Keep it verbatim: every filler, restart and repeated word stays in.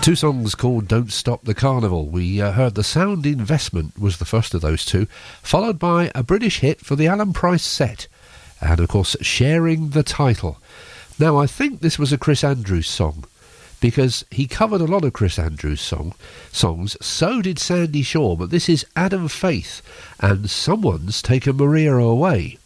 Two songs called Don't Stop the Carnival. We uh, heard The Sound Investment was the first of those two, followed by a British hit for the Alan Price set, and of course Sharing the Title. Now I think this was a Chris Andrews song, because he covered a lot of Chris Andrews song, songs, so did Sandy Shaw, but this is Adam Faith and Someone's Taken Maria Away.